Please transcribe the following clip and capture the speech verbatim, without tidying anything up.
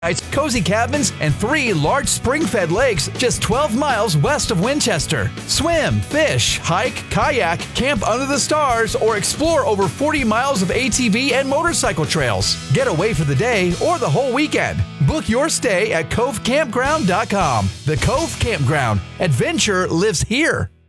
cozy cabins, and three large spring-fed lakes just twelve miles west of Winchester. Swim, fish, hike, kayak, camp under the stars, or explore over forty miles of A T V and motorcycle trails. Get away for the day or the whole weekend. Book your stay at cove campground dot com. The Cove Campground. Adventure lives here.